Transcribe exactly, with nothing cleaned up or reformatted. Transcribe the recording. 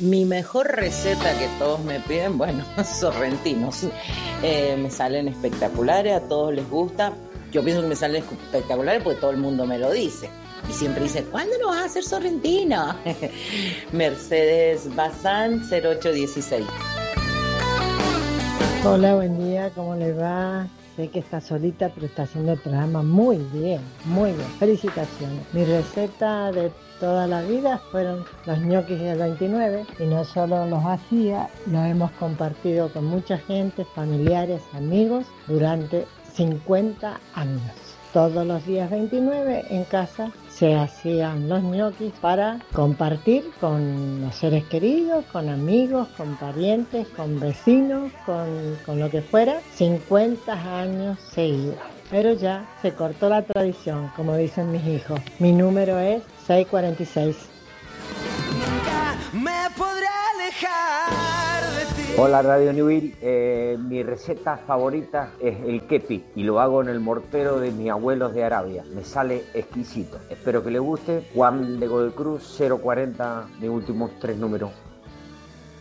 Mi mejor receta que todos me piden, bueno, sorrentinos. Eh, me salen espectaculares, a todos les gusta. Yo pienso que me salen espectaculares porque todo el mundo me lo dice. Y siempre dice, ¿cuándo lo vas a hacer sorrentino? Mercedes Bazán, cero ocho dieciséis. Hola, buen día, ¿cómo le va? Sé que está solita, pero está haciendo el programa muy bien, muy bien. Felicitaciones. Mi receta de toda la vida fueron los ñoquis del veintinueve y no solo los hacía, los hemos compartido con mucha gente, familiares, amigos, durante cincuenta años. Todos los días veintinueve en casa se hacían los ñoquis para compartir con los seres queridos, con amigos, con parientes, con vecinos, con, con lo que fuera, cincuenta años seguidos. Pero ya se cortó la tradición, como dicen mis hijos. Mi número es seiscientos cuarenta y seis. Nunca me podré alejar de ti. Hola Radio Newville, eh, mi receta favorita es el kepi y lo hago en el mortero de mis abuelos de Arabia. Me sale exquisito. Espero que les guste. Juan de Godecruz, cero cuarenta, mis últimos tres números.